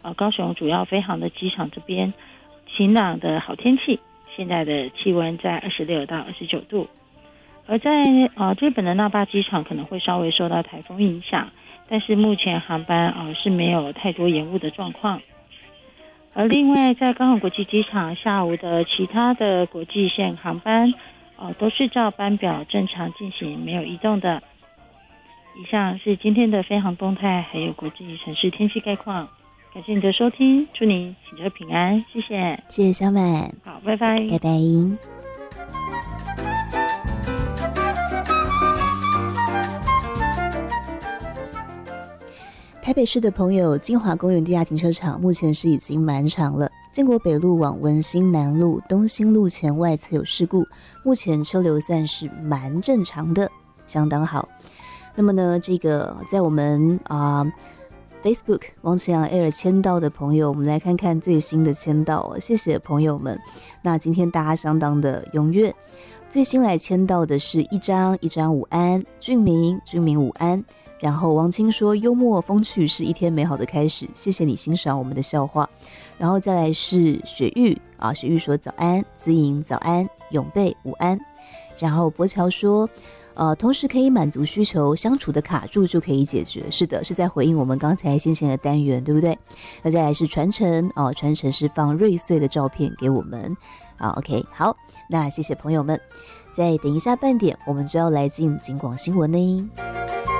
高雄主要飞航的机场这边晴朗的好天气，现在的气温在26到29度。而在日本的那霸机场可能会稍微受到台风影响，但是目前航班是没有太多延误的状况。而另外在高雄国际机场下午的其他的国际线航班都是照班表正常进行，没有移动的。以上是今天的飞航动态还有国际城市天气概况，感谢你的收听，祝你行车平安，谢谢。 谢谢小满， 好，拜拜， 拜拜。台北市的朋友，金华公园地下停车场目前是已经满场了。建国北路往文心南路、东兴路前外侧有事故，目前车流算是蛮正常的，相当好。那么呢，这个在我们Facebook 王启阳 Air 签到的朋友，我们来看看最新的签到谢谢朋友们。那今天大家相当的踊跃，最新来签到的是一张午安，俊明午安。然后王青说幽默风趣是一天美好的开始，谢谢你欣赏我们的笑话。然后再来是雪玉雪玉说早安，子颖早安，永贝午安。然后博乔说同时可以满足需求，相处的卡住就可以解决。是的，是在回应我们刚才先前的单元，对不对？那再来是传承传承是放瑞穗的照片给我们OK， 好，那谢谢朋友们。再等一下半点我们就要来进警广新闻呢。